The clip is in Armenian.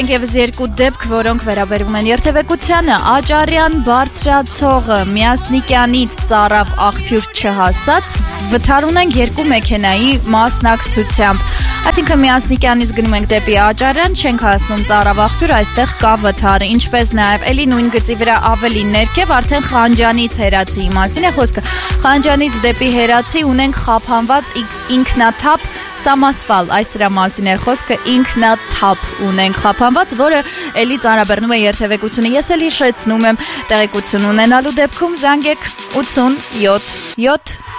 Եվս երկու դեպք, որոնք վերաբերում են երթևեկությանը, Աճարյան բարձրացողը Միասնիկյանից ծարավ աղբյուր չհասած, վթար ունենք երկու մեքենայի մասնակցությամբ, այսինքն Միասնիկյանից գնում ենք դեպի Աճարյան, չենք հասնում ծարավ աղբյուր, այստեղ կա վթարը, ինչպես նաև էլի նույն գծի վրա ավելի ներքև, արդեն Խանջանից Հերացիի մասին է խոսքը, Խանջանից դեպի Հերացի ունենք խափանված ինքնաթափ Սամասվալ, այս դրա մասին է խոսքը, ինքնաթափ ունենք խափանված, որը էլի ծանրաբեռնում է երթևեկությունը, ես էլ հիշեցնում եմ, տեղեկություն ունենալու դեպքում զանգեք 87 7